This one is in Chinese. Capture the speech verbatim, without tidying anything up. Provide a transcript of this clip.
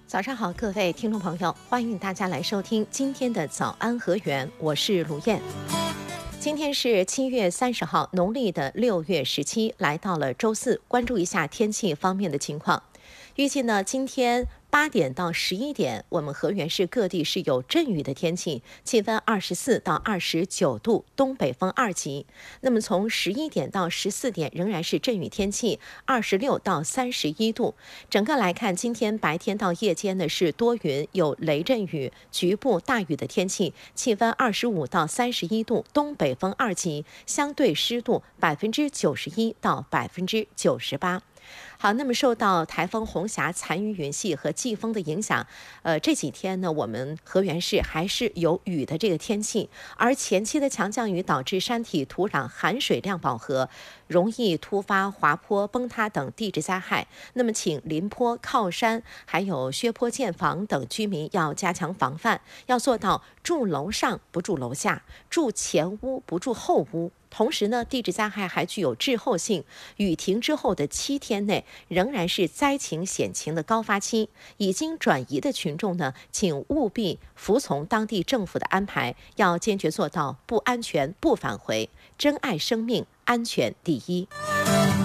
早上好，各位听众朋友，欢迎大家来收听今天的早安河源，我是卢燕。今天是七月三十号，农历的六月十七，来到了周四，关注一下天气方面的情况。预计呢，今天八点到十一点，我们河源市各地是有阵雨的天气，气温二十四到二十九度，东北风二级。那么从十一点到十四点仍然是阵雨天气，二十六到三十一度。整个来看，今天白天到夜间呢是多云，有雷阵雨、局部大雨的天气，气温二十五到三十一度，东北风二级，相对湿度百分之九十一到百分之九十八。好，那么受到台风红霞残余云系和季风的影响，呃，这几天呢，我们河源市还是有雨的这个天气，而前期的强降雨导致山体土壤含水量饱和，容易突发滑坡、崩塌等地质灾害。那么，请临坡、靠山还有削坡建房等居民要加强防范，要做到住楼上不住楼下，住前屋不住后屋。同时呢，地质灾害还具有滞后性，雨停之后的七天内仍然是灾情险情的高发期。已经转移的群众呢，请务必服从当地政府的安排，要坚决做到不安全不返回，珍爱生命，安全第一。